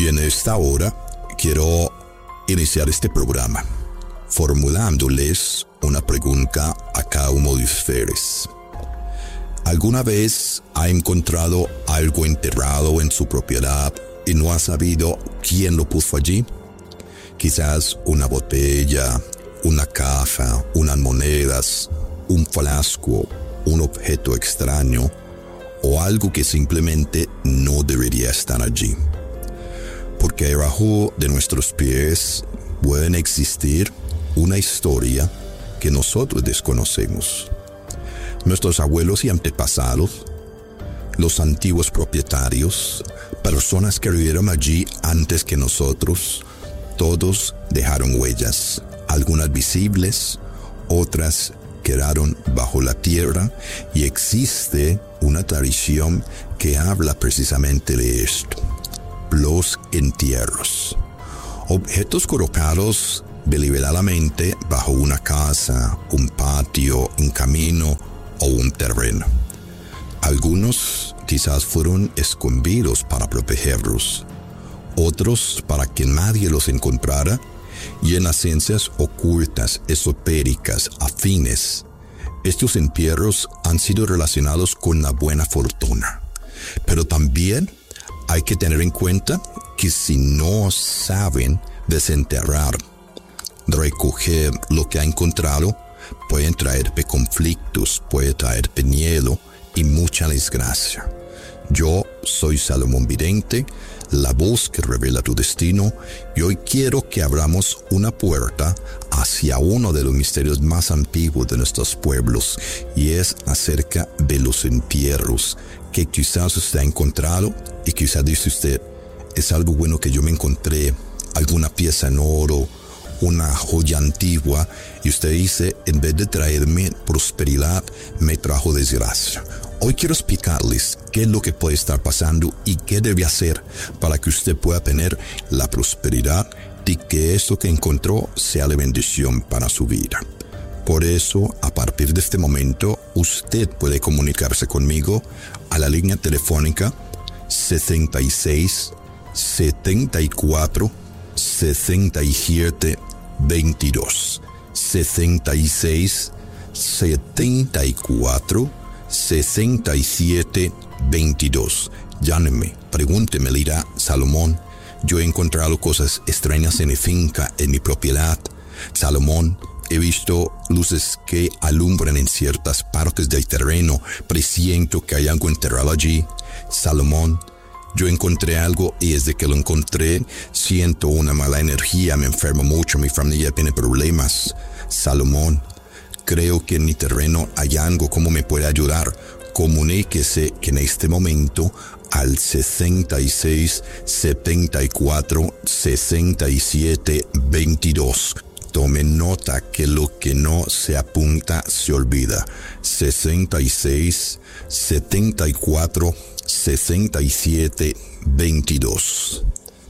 Y en esta hora quiero iniciar este programa formulándoles una pregunta a cada uno de ustedes. ¿Alguna vez ha encontrado algo enterrado en su propiedad y no ha sabido quién lo puso allí? Quizás una botella, una caja, unas monedas, un frasco, un objeto extraño o algo que simplemente no debería estar allí. Porque debajo de nuestros pies pueden existir una historia que nosotros desconocemos. Nuestros abuelos y antepasados, los antiguos propietarios, personas que vivieron allí antes que nosotros, todos dejaron huellas, algunas visibles, otras quedaron bajo la tierra, y existe una tradición que habla precisamente de esto: los entierros. Objetos colocados deliberadamente bajo una casa, un patio, un camino o un terreno. Algunos quizás fueron escondidos para protegerlos, otros para que nadie los encontrara, y en las ciencias ocultas, esotéricas, afines, estos entierros han sido relacionados con la buena fortuna. Pero también hay que tener en cuenta que si no saben desenterrar, recoger lo que ha encontrado, pueden traerte conflictos, puede traerte miedo y mucha desgracia. Yo soy Salomón Vidente, la voz que revela tu destino, y hoy quiero que abramos una puerta hacia uno de los misterios más antiguos de nuestros pueblos, y es acerca de los entierros, que quizás usted ha encontrado y quizás dice usted: es algo bueno que yo me encontré, alguna pieza en oro, una joya antigua, y usted dice: en vez de traerme prosperidad, me trajo desgracia. Hoy quiero explicarles qué es lo que puede estar pasando y qué debe hacer para que usted pueda tener la prosperidad y que esto que encontró sea de bendición para su vida. Por eso, a partir de este momento, usted puede comunicarse conmigo a la línea telefónica 66 74 67 22. 66 74 67 22. Llámeme, pregúnteme, le dirá: Salomón, yo he encontrado cosas extrañas en mi finca, en mi propiedad. Salomón, he visto luces que alumbran en ciertas partes del terreno, presiento que hay algo enterrado allí. Salomón, yo encontré algo y desde que lo encontré siento una mala energía, me enfermo mucho, mi familia tiene problemas. Salomón, creo que en mi terreno hay algo, ¿cómo me puede ayudar? Comuníquese que en este momento al 66 74 67 22. Tome nota que lo que no se apunta se olvida. 66 74 67 22.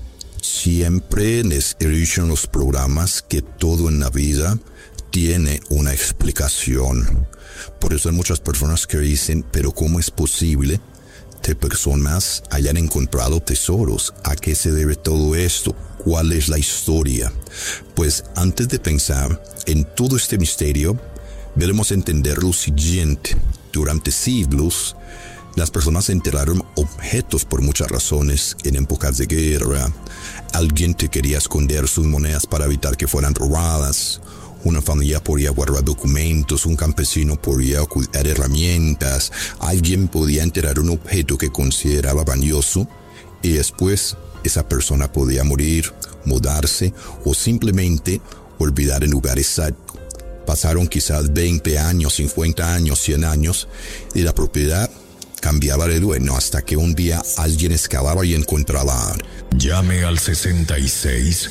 Siempre les he dicho en los programas que todo en la vida tiene una explicación. Por eso hay muchas personas que dicen: pero ¿cómo es posible que personas hayan encontrado tesoros? ¿A qué se debe todo esto? ¿Cuál es la historia? Pues antes de pensar en todo este misterio, debemos entender lo siguiente: durante siglos, las personas enterraron objetos por muchas razones. En épocas de guerra, alguien que quería esconder sus monedas para evitar que fueran robadas. Una familia podía guardar documentos, un campesino podía ocultar herramientas, alguien podía enterrar un objeto que consideraba valioso y después esa persona podía morir, mudarse o simplemente olvidar el lugar exacto. Pasaron quizás 20 años, 50 años, 100 años y la propiedad cambiaba de dueño hasta que un día alguien excavaba y encontraba. Llame al 66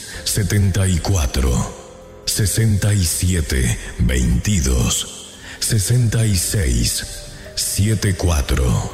74 67 22. 66 74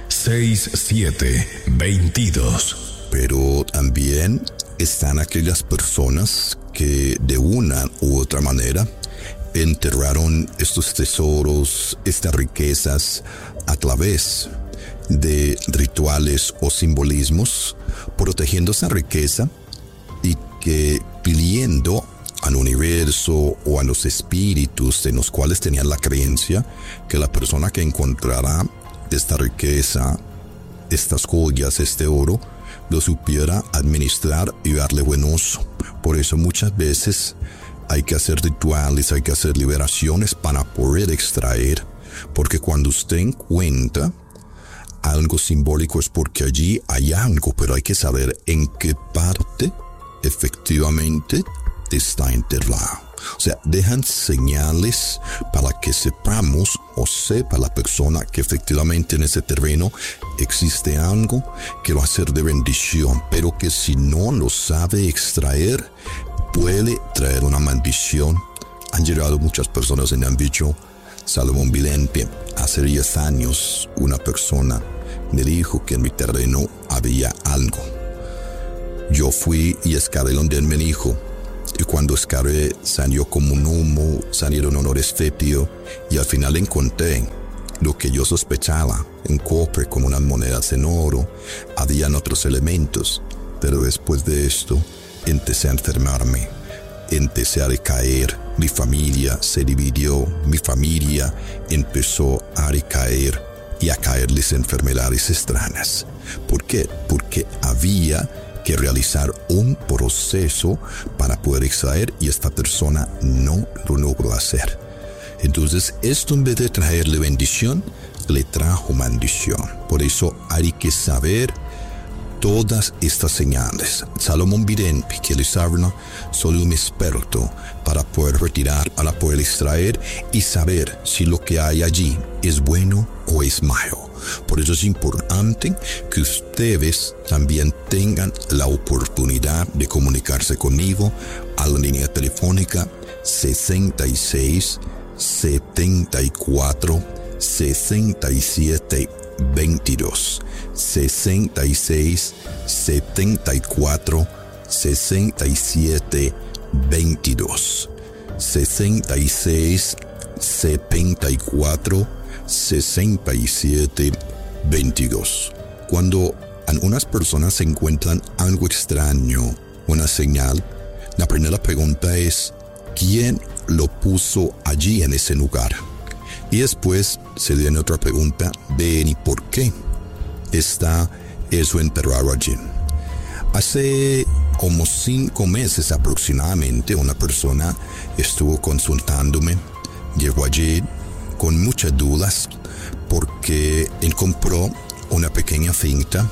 67 22. Pero también están aquellas personas que de una u otra manera enterraron estos tesoros, estas riquezas a través de rituales o simbolismos, protegiendo esa riqueza y que pidiendo al universo o a los espíritus en los cuales tenían la creencia que la persona que encontrará esta riqueza, estas joyas, este oro, lo supiera administrar y darle buen uso. Por eso muchas veces hay que hacer rituales, hay que hacer liberaciones para poder extraer, porque cuando usted encuentra algo simbólico es porque allí hay algo, pero hay que saber en qué parte efectivamente está enterrado. O sea, dejan señales para que sepamos o sepa la persona que efectivamente en ese terreno existe algo que va a ser de bendición, pero que si no lo sabe extraer, puede traer una maldición. Han llegado muchas personas y me han dicho: Salomón Vidente, hace 10 años una persona me dijo que en mi terreno había algo. Yo fui y escavé donde él me dijo, y cuando escavé salió como un humo, salieron olores fétidos, y al final encontré lo que yo sospechaba, un cofre con unas monedas en oro. Habían otros elementos, pero después de esto empecé a enfermarme, empecé a decaer, mi familia se dividió, mi familia empezó a decaer y a caerles enfermedades extrañas. ¿Por qué? Porque había que realizar un proceso para poder extraer y esta persona no lo logró hacer. Entonces esto, en vez de traerle bendición, le trajo maldición. Por eso hay que saber todas estas señales. Salomón Vidente, que les habla, soy un experto para poder retirar, para poder extraer y saber si lo que hay allí es bueno o es malo. Por eso es importante que ustedes también tengan la oportunidad de comunicarse conmigo a la línea telefónica 66 74 67 22. 66 74 67 22. 66 74 67 22. Cuando algunas personas encuentran algo extraño, una señal, la primera pregunta es: ¿quién lo puso allí en ese lugar? Y después se viene otra pregunta: ¿y por qué está eso enterrado allí? Hace como 5 meses aproximadamente, una persona estuvo consultándome, llegó allí con muchas dudas porque él compró una pequeña finca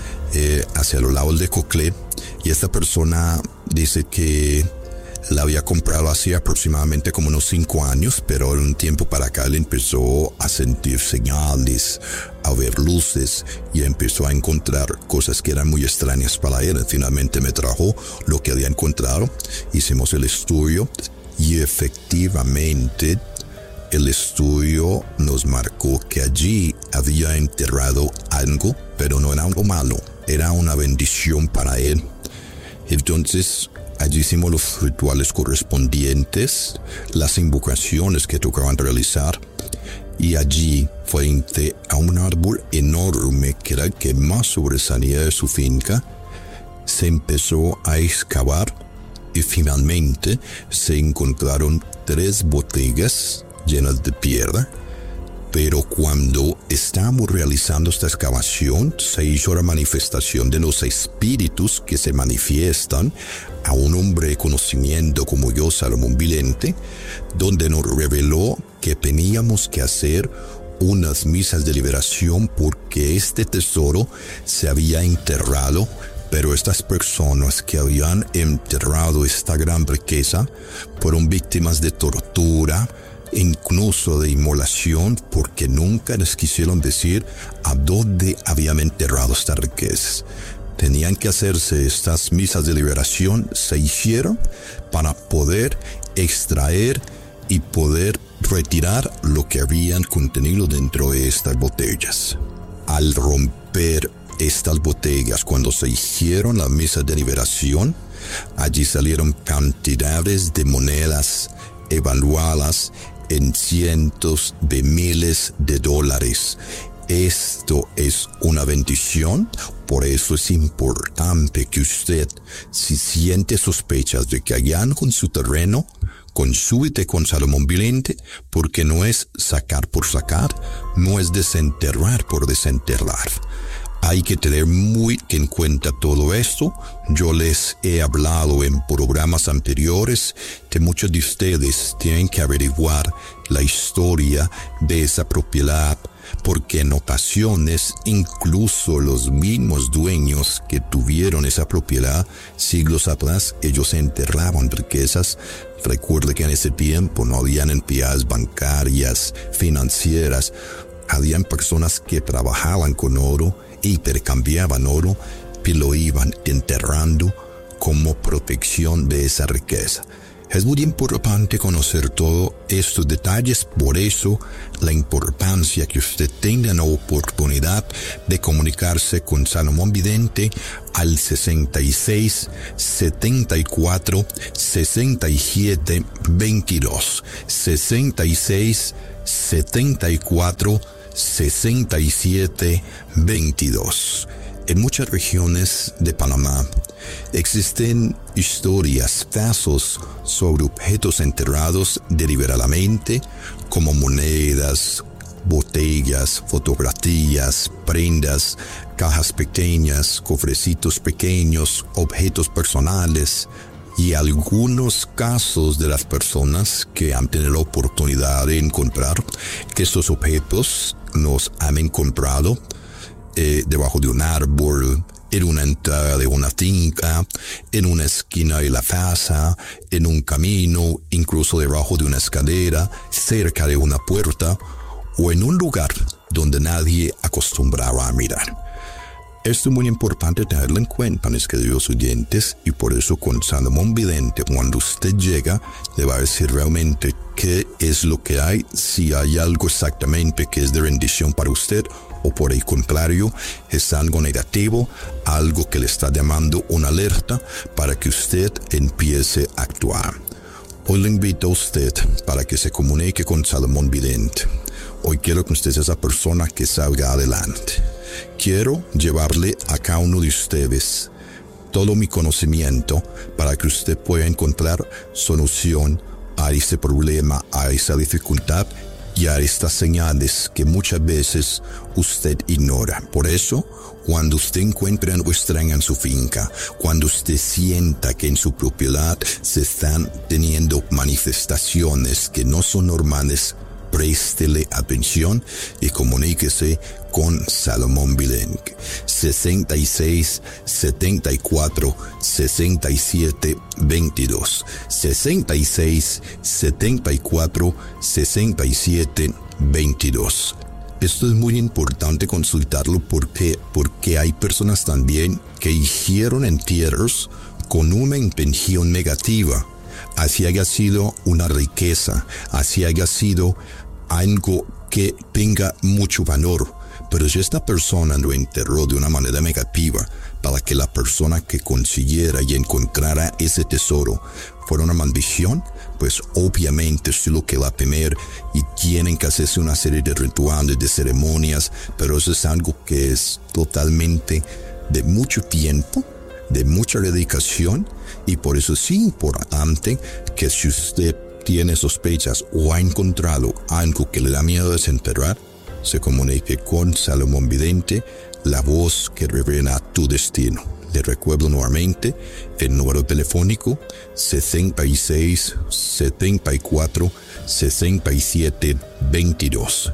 hacia los lados de Coclé, y esta persona dice que la había comprado hace aproximadamente como unos 5 años, pero de un tiempo para acá él empezó a sentir señales, a ver luces y empezó a encontrar cosas que eran muy extrañas para él. Finalmente me trajo lo que había encontrado, hicimos el estudio y efectivamente el estudio nos marcó que allí había enterrado algo, pero no era algo malo, era una bendición para él. Entonces allí hicimos los rituales correspondientes, las invocaciones que tocaban realizar, y allí, frente a un árbol enorme que era el que más sobresalía de su finca, se empezó a excavar y finalmente se encontraron 3 botellas llenas de piedra. Pero cuando estábamos realizando esta excavación, se hizo la manifestación de los espíritus que se manifiestan a un hombre de conocimiento como yo, Salomón Vidente, donde nos reveló que teníamos que hacer unas misas de liberación porque este tesoro se había enterrado, pero estas personas que habían enterrado esta gran riqueza fueron víctimas de tortura, incluso de inmolación, porque nunca les quisieron decir a dónde habían enterrado estas riquezas. Tenían que hacerse estas misas de liberación, se hicieron para poder extraer y poder retirar lo que habían contenido dentro de estas botellas. Al romper estas botellas, cuando se hicieron las misas de liberación, allí salieron cantidades de monedas evaluadas en cientos de miles de dólares. Esto es una bendición, por eso es importante que usted, si siente sospechas de que hay algo en su terreno, consulte con Salomón Vidente, porque no es sacar por sacar, no es desenterrar por desenterrar. Hay que tener muy en cuenta todo esto. Yo les he hablado en programas anteriores que muchos de ustedes tienen que averiguar la historia de esa propiedad, porque en ocasiones incluso los mismos dueños que tuvieron esa propiedad siglos atrás, ellos enterraban riquezas. Recuerde que en ese tiempo no habían entidades bancarias, financieras, habían personas que trabajaban con oro, intercambiaban oro y lo iban enterrando como protección de esa riqueza. Es muy importante conocer todos estos detalles, por eso la importancia que usted tenga la oportunidad de comunicarse con Salomón Vidente al 66 74 67 22. 66 74 67 22. En muchas regiones de Panamá existen historias, casos sobre objetos enterrados deliberadamente, como monedas, botellas, fotografías, prendas, cajas pequeñas, cofrecitos pequeños, objetos personales, y algunos casos de las personas que han tenido la oportunidad de encontrar que estos objetos los han encontrado debajo de un árbol, en una entrada de una finca, en una esquina de la casa, en un camino, incluso debajo de una escalera, cerca de una puerta o en un lugar donde nadie acostumbraba a mirar. Esto es muy importante tenerlo en cuenta, mis queridos oyentes, y por eso con Salomón Vidente, cuando usted llega, le va a decir realmente qué es lo que hay, si hay algo exactamente que es de bendición para usted, o por el contrario, es algo negativo, algo que le está llamando una alerta para que usted empiece a actuar. Hoy le invito a usted para que se comunique con Salomón Vidente. Hoy quiero que usted sea esa persona que salga adelante. Quiero llevarle a cada uno de ustedes todo mi conocimiento para que usted pueda encontrar solución a ese problema, a esa dificultad y a estas señales que muchas veces usted ignora. Por eso, cuando usted encuentre algo extraño en su finca, cuando usted sienta que en su propiedad se están teniendo manifestaciones que no son normales, préstele atención y comuníquese con Salomón Vidente. 66 74 67 22. 66 74 67 22. Esto es muy importante consultarlo porque hay personas también que hicieron entierros con una intención negativa. Así haya sido una riqueza, así haya sido algo que tenga mucho valor, pero si esta persona lo enterró de una manera negativa para que la persona que consiguiera y encontrara ese tesoro fuera una maldición, pues obviamente es lo que va a temer y tienen que hacerse una serie de rituales, de ceremonias, pero eso es algo que es totalmente de mucho tiempo, de mucha dedicación, y por eso es importante que si usted tiene sospechas o ha encontrado algo que le da miedo desenterrar, se comunique con Salomón Vidente, la voz que revela tu destino. Le recuerdo nuevamente el número telefónico 66 74 67 22.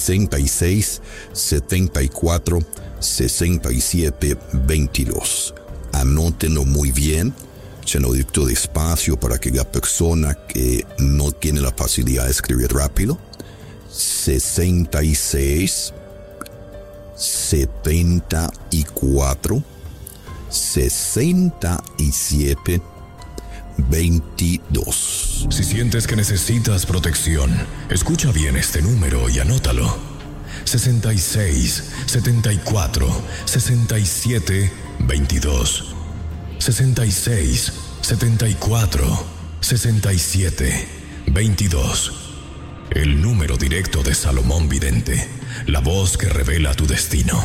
66 74 67 22. Anótenlo muy bien, se lo dicto despacio para que la persona que no tiene la facilidad de escribir rápido. 66 74 67 22. Si sientes que necesitas protección, escucha bien este número y anótalo. 66 74 67 22. 66 74 67 22. el número directo de Salomón Vidente, la voz que revela tu destino.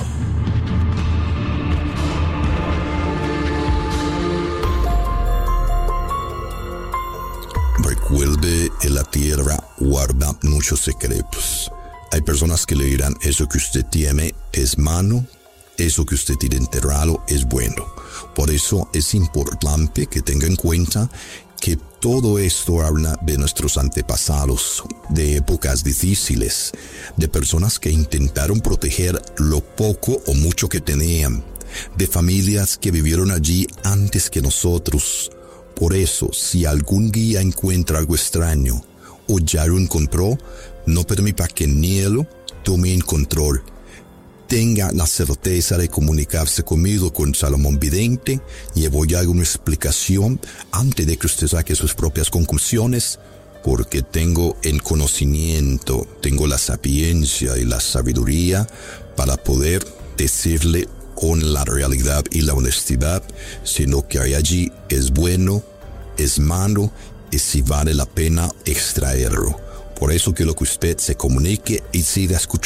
Recuerde, en la tierra guarda muchos secretos. Hay personas que le dirán, eso que usted tiene es malo, eso que usted tiene enterrado es bueno. Por eso es importante que tenga en cuenta que todo esto habla de nuestros antepasados, de épocas difíciles, de personas que intentaron proteger lo poco o mucho que tenían, de familias que vivieron allí antes que nosotros. Por eso, si algún guía encuentra algo extraño o ya lo encontró, no permita que ni él tome el control. Tenga la certeza de comunicarse conmigo, con Salomón Vidente, y voy a dar una explicación antes de que usted saque sus propias conclusiones, porque tengo el conocimiento, tengo la sapiencia y la sabiduría para poder decirle con la realidad y la honestidad si lo que hay allí es bueno, es malo y si vale la pena extraerlo. Por eso quiero que usted se comunique y siga escuchando